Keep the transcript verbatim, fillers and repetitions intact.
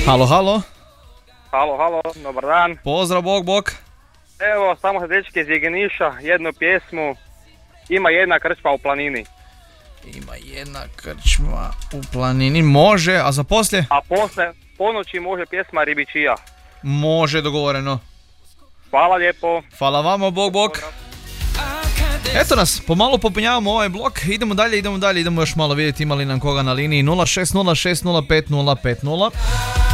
Halo, halo. Halo, halo, dobar dan. Pozdrav, bog, bog. Evo, samo se dečke iz Jegeniša, jednu pjesmu. Ima jedna krčma u planini. Ima jedna krčma u planini, može, a za poslije? A posle ponoći može pjesma Ribičija. Može, dogovoreno. Hvala lijepo. Hvala vama, bog, bog. Eto nas, pomalo popunjavamo ovaj blok, idemo dalje, idemo dalje, idemo još malo vidjeti ima li nam koga na liniji. Nula šest nula šest nula pet nula pet nula.